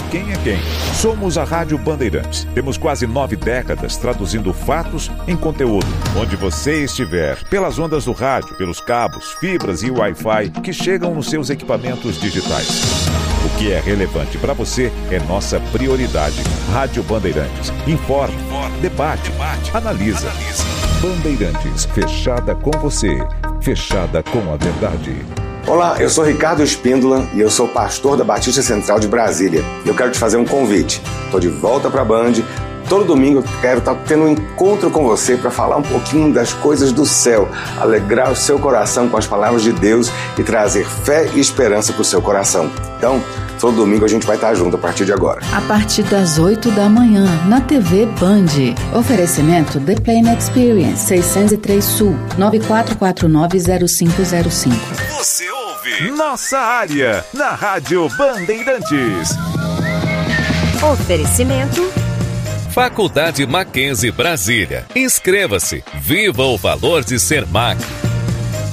quem é quem. Somos a Rádio Bandeirantes. Temos quase 9 décadas traduzindo fatos em conteúdo. Onde você estiver, pelas ondas do rádio, pelos cabos, fibras e Wi-Fi que chegam nos seus equipamentos digitais. O que é relevante para você é nossa prioridade. Rádio Bandeirantes. Informa, debate, analisa. Bandeirantes, fechada com você, fechada com a verdade. Olá, eu sou Ricardo Espíndola e eu sou pastor da Batista Central de Brasília. Eu quero te fazer um convite. Estou de volta para a Band. Todo domingo eu quero estar tendo um encontro com você para falar um pouquinho das coisas do céu, alegrar o seu coração com as palavras de Deus e trazer fé e esperança para o seu coração. Então, todo domingo a gente vai estar junto a partir de agora. A partir das 8 da manhã, na TV Band. Oferecimento The Plane Experience, 603 Sul, 94490505. Você ouve Nossa Área, na Rádio Bandeirantes. Oferecimento Faculdade Mackenzie Brasília. Inscreva-se. Viva o valor de ser MAC.